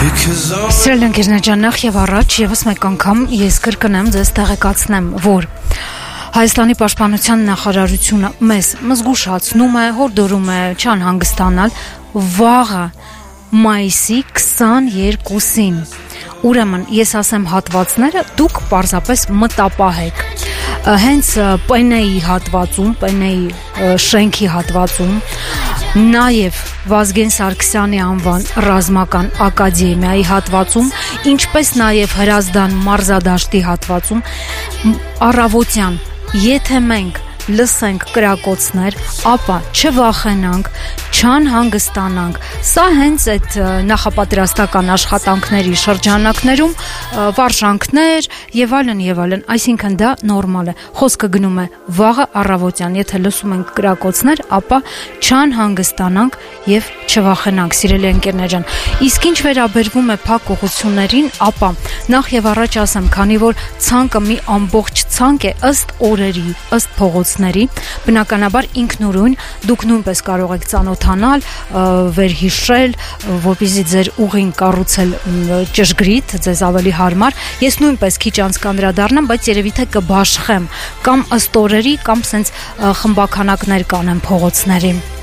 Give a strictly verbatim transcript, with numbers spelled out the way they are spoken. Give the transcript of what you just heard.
Սիրելի ընկերներ ջան, նախ եւ առաջ եւս մեկ անգամ ես կրկնեմ ձեզ տեղեկացնեմ, որ Հայաստանի պաշտպանության նախարարությունը մեզ մզգուշացնում է, հորդորում է չանհանգստանալ վաղը մայիսի քսաներկուսին։ Ուրեմն ես ասեմ հատվածները, դուք պարզապես մտապահեք։ Հենց ՊՆ-ի հատվածում, ՊՆ-ի շենքի հատվածում, նաև Վազգեն Սարգսյանի անվան ռազմական ակադեմիայի հատվածում, ինչպես նաև Հրազդան մարզադաշտի հատվածում, առավոտյան, եթե մենք լսենք կրակոցներ, ապա չվախենանք, չանհանգստանանք։ Սա հենց այդ նախապատրաստական աշխատանքների շրջանակներում վարժանքներ եւ այլն եւ այլն, այսինքն դա նորմալ է։ Խոսքը գնում է վաղը առավոտյան, եթե լսում ենք կրակոցներ, ապա չանհանգստանանք եւ չվախենանք, սիրելի ընկերներ ջան։ Իսկ ինչ վերաբերվում է փակ ուղղություններին, ապա նախ եւ առաջ ասեմ, քանի որ ցանկը մի ամբողջ ցանկ է ըստ օրերի, ըստ փողոցների, բնականաբար ինքնուրույն դուք նույնպես կարող եք ծանոթանալ, վերհիշել, որպեսզի ձեր ուղին կառուցել ճշգրիտ, ձեզ ավելի հարմար։ Ես նույնպես քիչ անց կանդրադառնամ, բայց երևի թե կբաշխեմ կամ ըստ օրերի, կամ սենց խմբականակներ կանեմ փողոցների։